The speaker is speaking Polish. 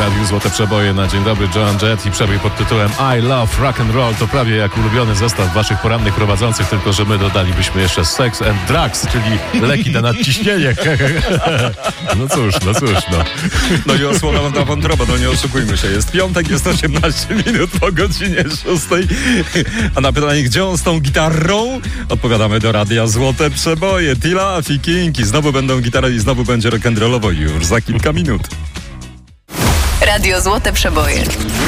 Radiu Złote Przeboje na Dzień Dobry. Joan Jett i przebój pod tytułem I Love Rock and Roll to prawie jak ulubiony zestaw waszych porannych prowadzących, tylko że my dodalibyśmy jeszcze Sex and Drugs, czyli leki na nadciśnienie. No cóż. No i osłona wątroba, no nie oszukujmy się. Jest piątek, jest 18 minut po godzinie 6. A na pytanie, gdzie on z tą gitarą? Odpowiadamy do Radia Złote Przeboje. Tila, Fikinki. Znowu będą gitary i znowu będzie rock'n'rollowo już za kilka minut. Radio Złote Przeboje.